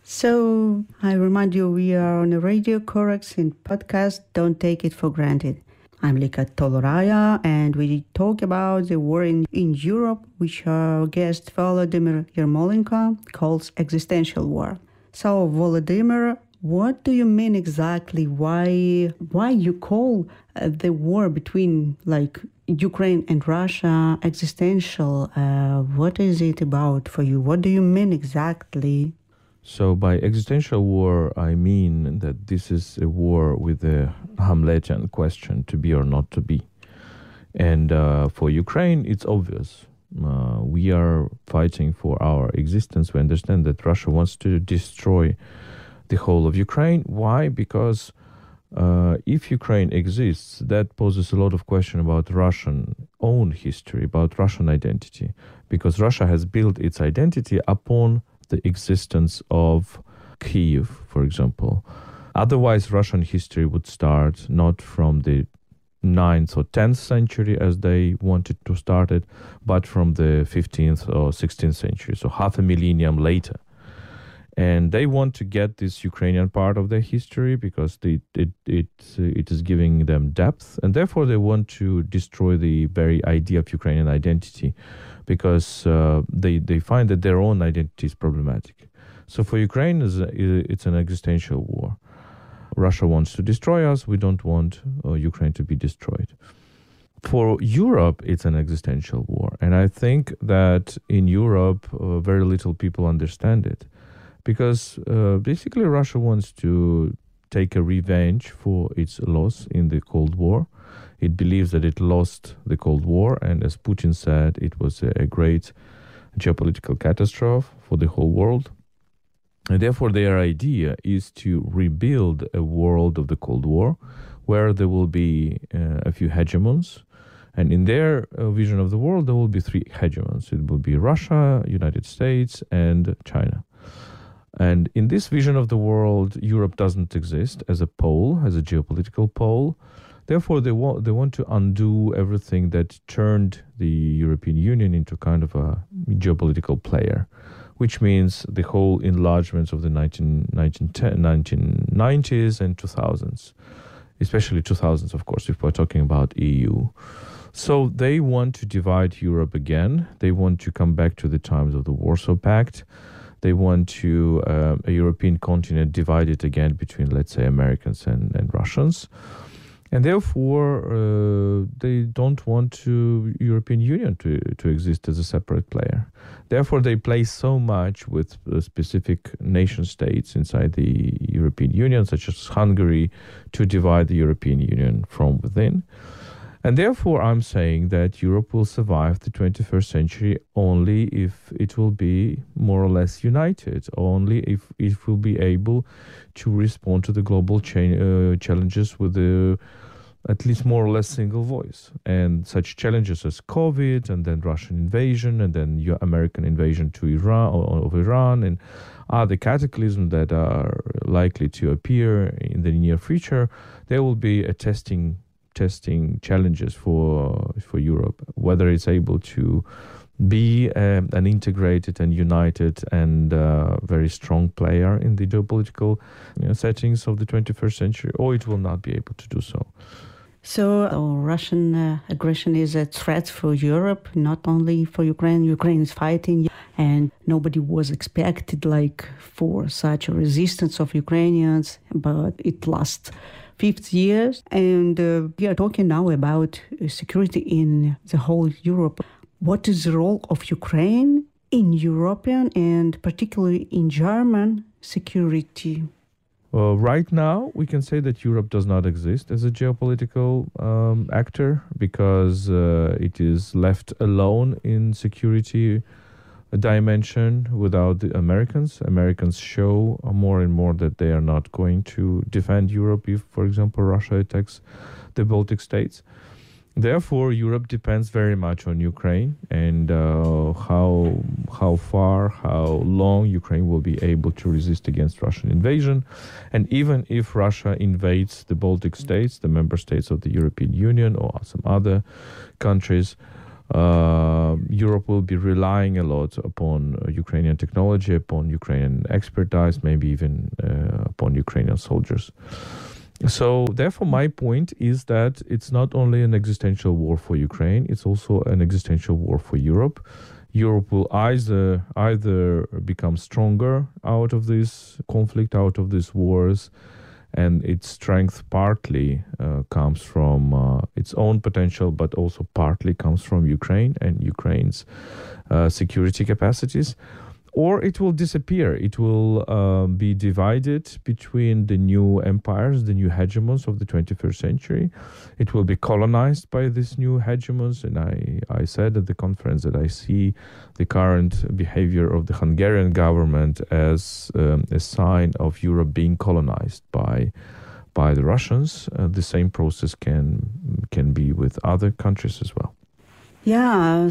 So I remind you, we are on a Radio Corax in podcast. Don't take it for granted. I'm Lika Toloraya, and we talk about the war in Europe, which our guest Volodymyr Yermolenko calls existential war. So, Volodymyr, what do you mean exactly? Why you call the war between Ukraine and Russia existential? What is it about for you? What do you mean exactly? So by existential war, I mean that this is a war with the Hamletian question, to be or not to be. And for Ukraine, it's obvious. We are fighting for our existence. We understand that Russia wants to destroy the whole of Ukraine. Why? Because if Ukraine exists, that poses a lot of question about Russian own history, about Russian identity. Because Russia has built its identity upon the existence of Kyiv, for example. Otherwise, Russian history would start not from the 9th or 10th century as they wanted to start it, but from the 15th or 16th century, so half a millennium later. And they want to get this Ukrainian part of their history because it is giving them depth, and therefore they want to destroy the very idea of Ukrainian identity because they find that their own identity is problematic. So for Ukraine, it's an existential war. Russia wants to destroy us. We don't want Ukraine to be destroyed. For Europe, it's an existential war. And I think that in Europe, very little people understand it. Because basically Russia wants to take a revenge for its loss in the Cold War. It believes that it lost the Cold War, and as Putin said, it was a great geopolitical catastrophe for the whole world. And therefore their idea is to rebuild a world of the Cold War where there will be a few hegemons. And in their vision of the world, there will be three hegemons. It will be Russia, United States, and China. And in this vision of the world, Europe doesn't exist as a pole, as a geopolitical pole. Therefore, they want to undo everything that turned the European Union into kind of a geopolitical player, which means the whole enlargements of the 1990s and 2000s, especially 2000s, of course, if we're talking about EU. So they want to divide Europe again. They want to come back to the times of the Warsaw Pact. They want to a European continent divided again between, let's say, Americans and Russians. And therefore, they don't want European Union to exist as a separate player. Therefore, they play so much with specific nation states inside the European Union, such as Hungary, to divide the European Union from within. And therefore, I'm saying that Europe will survive the 21st century only if it will be more or less united, only if it will be able to respond to the global challenges with at least more or less single voice. And such challenges as COVID, and then Russian invasion, and then American invasion to Iran, and other cataclysms that are likely to appear in the near future, there will be a testing challenges for Europe, whether it's able to be an integrated and united and very strong player in the geopolitical settings of the 21st century, or it will not be able to do so. So Russian aggression is a threat for Europe, not only for Ukraine. Ukraine is fighting, and nobody was expected for such a resistance of Ukrainians, but it lasts 50 years. And we are talking now about security in the whole Europe. What is the role of Ukraine in European and particularly in German security? Right now, we can say that Europe does not exist as a geopolitical actor because it is left alone in security dimension without the Americans. Americans show more and more that they are not going to defend Europe if, for example, Russia attacks the Baltic states. Therefore, Europe depends very much on Ukraine and how far, how long Ukraine will be able to resist against Russian invasion. And even if Russia invades the Baltic states, the member states of the European Union or some other countries, Europe will be relying a lot upon Ukrainian technology, upon Ukrainian expertise, maybe even upon Ukrainian soldiers. So therefore, my point is that it's not only an existential war for Ukraine, it's also an existential war for Europe. Europe will either become stronger out of this conflict, out of these wars, and its strength partly comes from its own potential, but also partly comes from Ukraine and Ukraine's security capacities. Or it will disappear. It will be divided between the new empires, the new hegemons of the 21st century. It will be colonized by these new hegemons. And I said at the conference that I see the current behavior of the Hungarian government as a sign of Europe being colonized by the Russians. The same process can be with other countries as well. Yeah,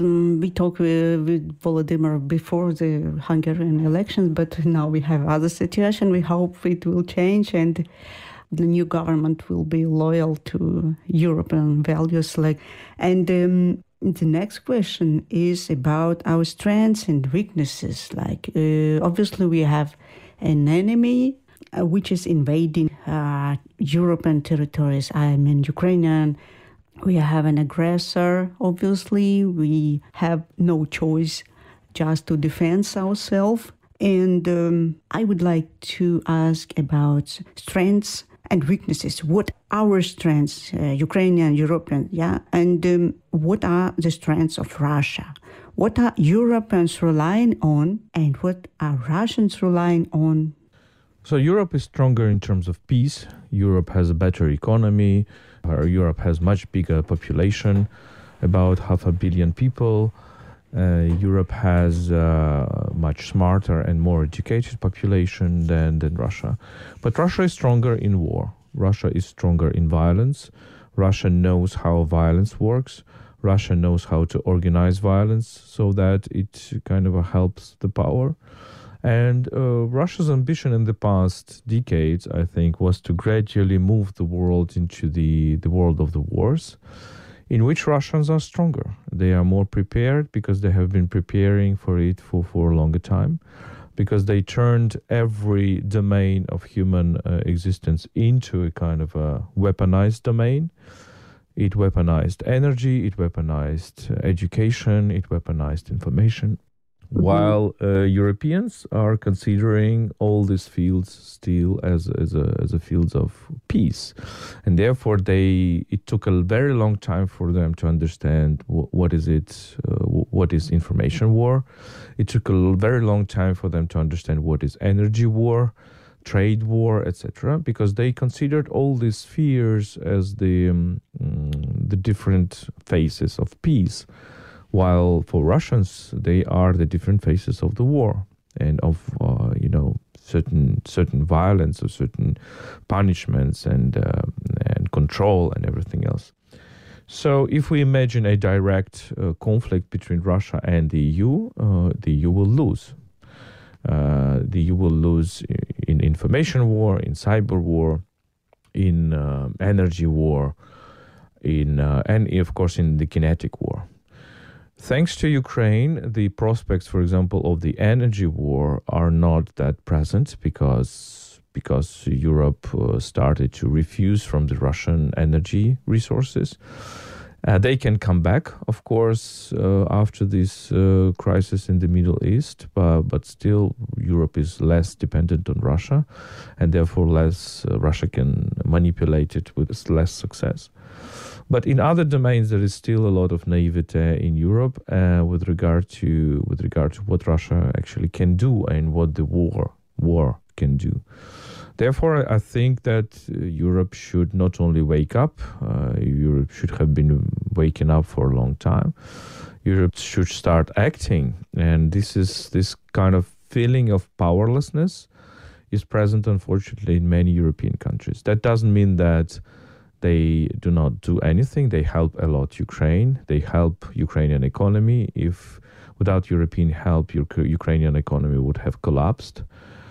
we talked with Volodymyr before the Hungarian elections, but now we have other situation. We hope it will change and the new government will be loyal to European values. And the next question is about our strengths and weaknesses. Obviously, we have an enemy which is invading European territories. I mean, Ukrainian. We have an aggressor, obviously. We have no choice just to defend ourselves. And I would like to ask about strengths and weaknesses. What are our strengths, Ukrainian, European, and what are the strengths of Russia? What are Europeans relying on, and what are Russians relying on? So Europe is stronger in terms of peace. Europe has a better economy. Europe has much bigger population, about 500 million people. Europe has a much smarter and more educated population than Russia. But Russia is stronger in war. Russia is stronger in violence. Russia knows how violence works. Russia knows how to organize violence so that it kind of helps the power. And Russia's ambition in the past decades, I think, was to gradually move the world into the world of the wars, in which Russians are stronger. They are more prepared because they have been preparing for it for a longer time, because they turned every domain of human existence into a kind of a weaponized domain. It weaponized energy, it weaponized education, it weaponized information. While Europeans are considering all these fields still as a fields of peace, and therefore it took a very long time for them to understand what is information war. It took a very long time for them to understand what is energy war, trade war, etc., because they considered all these spheres as the different phases of peace. While for Russians, they are the different phases of the war and of certain violence or certain punishments and control and everything else. So if we imagine a direct conflict between Russia and the EU will lose. The EU will lose in information war, in cyber war, in energy war, and of course in the kinetic war. Thanks to Ukraine, the prospects, for example, of the energy war are not that present because Europe started to refuse from the Russian energy resources. They can come back, of course, after this crisis in the Middle East, but still Europe is less dependent on Russia, and therefore Russia can manipulate it with less success. But in other domains, there is still a lot of naivete in Europe with regard to what Russia actually can do and what the war can do. Therefore, I think that Europe should not only wake up. Europe should have been waking up for a long time. Europe should start acting, and this kind of feeling of powerlessness is present, unfortunately, in many European countries. That doesn't mean that they do not do anything. They help a lot Ukraine. They help Ukrainian economy. If without European help, Ukrainian economy would have collapsed.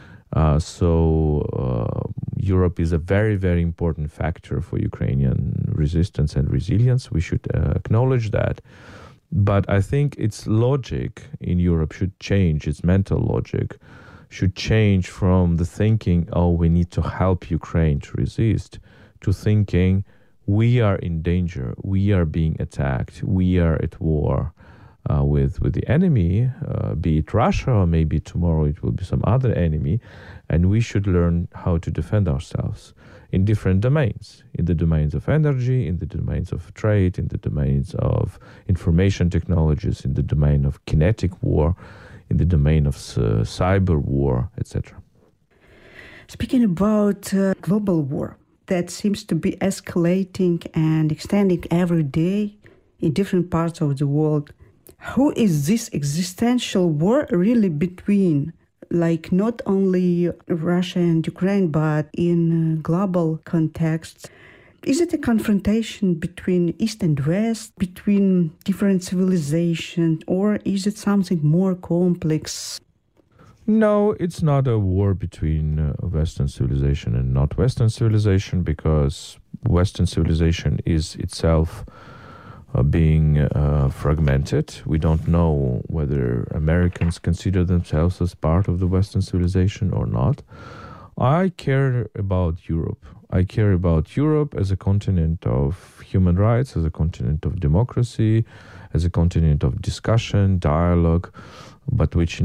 So Europe is a very, very important factor for Ukrainian resistance and resilience. We should acknowledge that. But I think its logic in Europe should change, its mental logic should change from the thinking, oh, we need to help Ukraine to resist, to thinking, we are in danger, we are being attacked, we are at war with the enemy, be it Russia, or maybe tomorrow it will be some other enemy, and we should learn how to defend ourselves in different domains, in the domains of energy, in the domains of trade, in the domains of information technologies, in the domain of kinetic war, in the domain of cyber war, etc. Speaking about global war, that seems to be escalating and extending every day in different parts of the world. Who is this existential war really between? Like not only Russia and Ukraine, but in global context. Is it a confrontation between East and West, between different civilizations, or is it something more complex? No, it's not a war between Western civilization and not Western civilization, because Western civilization is itself being fragmented. We don't know whether Americans consider themselves as part of the Western civilization or not. I care about Europe. I care about Europe as a continent of human rights, as a continent of democracy, as a continent of discussion, dialogue, but which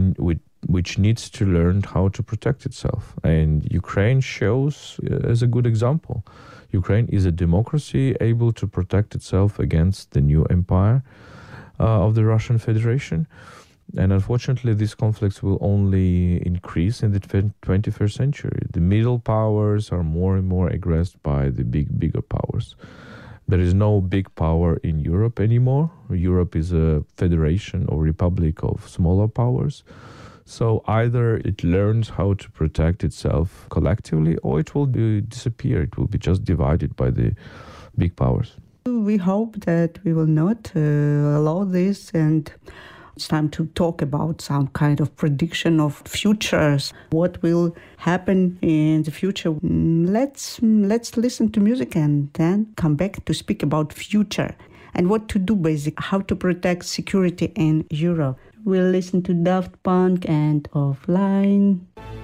needs to learn how to protect itself. And Ukraine shows as a good example. Ukraine is a democracy able to protect itself against the new empire of the Russian Federation. And unfortunately, these conflicts will only increase in the 21st century. The middle powers are more and more aggressed by the bigger powers. There is no big power in Europe anymore. Europe is a federation or republic of smaller powers. So either it learns how to protect itself collectively, or it will disappear. It will be just divided by the big powers. We hope that we will not allow this, and it's time to talk about some kind of prediction of futures. What will happen in the future? Let's listen to music and then come back to speak about future and what to do, basically, how to protect security in Europe. We'll listen to Daft Punk and Offline.